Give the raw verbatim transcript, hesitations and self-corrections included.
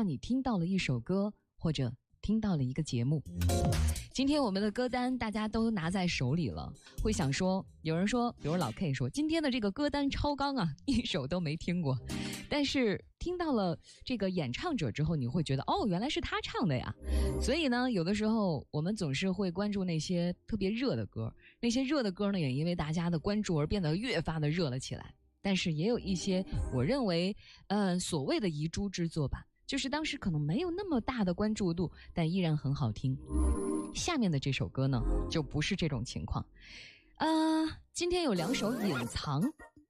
让你听到了一首歌，或者听到了一个节目。今天我们的歌单大家都拿在手里了，会想说，有人说，比如老 K 说，今天的这个歌单超纲啊，一首都没听过。但是听到了这个演唱者之后，你会觉得，哦，原来是他唱的呀。所以呢，有的时候我们总是会关注那些特别热的歌，那些热的歌呢，也因为大家的关注而变得越发的热了起来。但是也有一些我认为呃，所谓的遗珠之作吧，就是当时可能没有那么大的关注度，但依然很好听。下面的这首歌呢，就不是这种情况。呃，今天有两首隐藏，